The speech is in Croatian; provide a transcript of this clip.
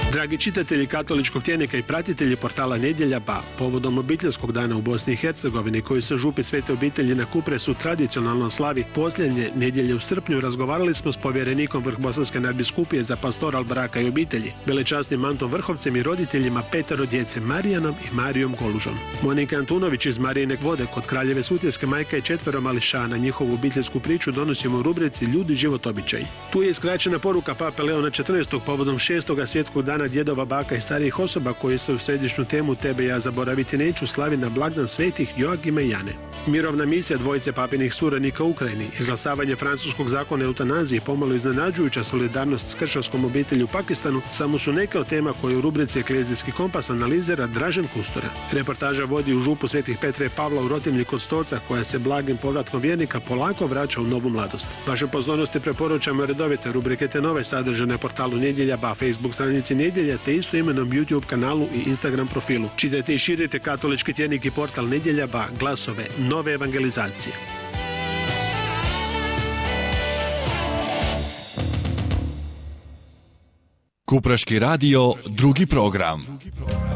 Dragi čitatelji Katoličkog tjednika i pratitelji portala Nedjelja Ba, povodom obiteljskog dana u Bosni i Hercegovini koji se župi Svete obitelji na Kupresu tradicionalno slavi posljednje nedjelje u srpnju, razgovarali smo s povjerenikom Vrhbosanske nadbiskupije za pastoral braka i obitelji, velečasnim Antom Vrhovcem i roditeljima 5 djece Marijanom i Marijom Golužom. Monika Antunović iz Marijine Vode kod Kraljeve Sutjeske majka i 4 mališana. Njihovu obiteljsku priču donosimo u rubrici Ljudi, život, običaji. Tu je skraćena poruka Pape Leona XIV povodom 6. svjetskog dana djedova, baka i starijih osoba koji se u središnju temu Tebe ja zaboraviti neću slavi na blagdan svetih Joagima i Jane. Mirovna misija dvojice papinih suradnika u Ukrajini, izglasavanje francuskog zakona o eutanaziji, pomalo iznenađujuća solidarnost s kršćanskom obitelji u Pakistanu samo su neke od tema koje u rubrici Eklezijski kompas analizira Dražen Kustora. Reportaža vodi u župu Svetih Petra i Pavla u Rotimlji kod Stoca, koja se blagim povratkom vjernika polako vraća u novu mladost. Vašoj pozornosti preporučamo redovite rubrike te nove sadržaje na portalu Nedjelja Ba, Facebook stranici Nedjelja te istoimenom YouTube kanalu i Instagram profilu. Čitajte i širite Katolički tjednik i portal Nedjelja Ba, glasove nove evangelizacije. Kupreški radio, drugi program.